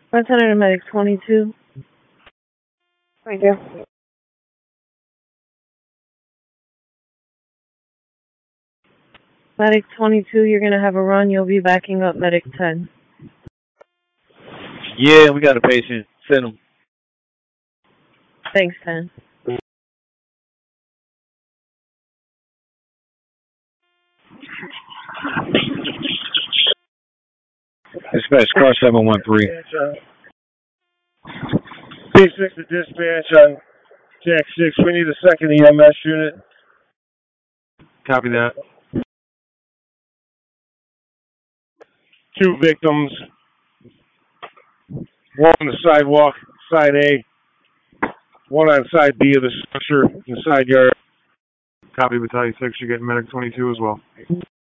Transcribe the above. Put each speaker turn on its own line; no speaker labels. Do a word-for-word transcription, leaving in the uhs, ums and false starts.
Lieutenant and Medic twenty-two. Thank you. Medic twenty-two, you're going to have a run. You'll be backing up Medic ten.
Yeah, we got a patient. Send him.
Thanks, ten.
Dispatch, car seven one three.
P six to dispatch on Jack six. We need a second E M S unit.
Copy that.
Two victims. One on the sidewalk, side A. One on side B of the structure in the side yard.
Copy, Battalion six. You're getting Medic twenty-two as well.